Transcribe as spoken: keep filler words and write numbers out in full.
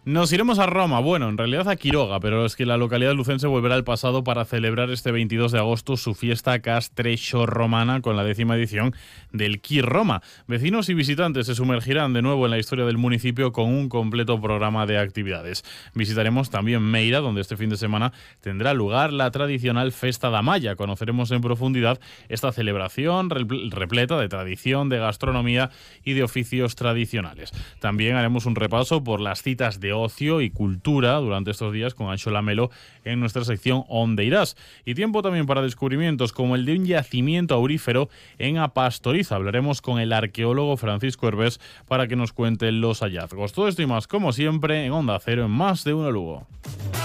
Nos iremos a Roma, bueno, en realidad a Quiroga, pero es que la localidad lucense volverá al pasado para celebrar este veintidós de agosto su fiesta castresco-romana con la décima edición del Qui Roma. Vecinos y visitantes se sumergirán de nuevo en la historia del municipio con un completo programa de actividades. Visitaremos también Meira, donde este fin de semana tendrá lugar la tradicional Festa da Maya. Conoceremos en profundidad esta celebración repleta de tradición, de gastronomía y de oficios tradicionales. También haremos un repaso por las citas de ocio y cultura durante estos días con Anxo Lamelo en nuestra sección Onde Irás. Y tiempo también para descubrimientos como el de un yacimiento aurífero en Apastoriza. Hablaremos con el arqueólogo Francisco Hervés para que nos cuente los hallazgos. Todo esto y más, como siempre, en Onda Cero, en Más de Uno Lugo.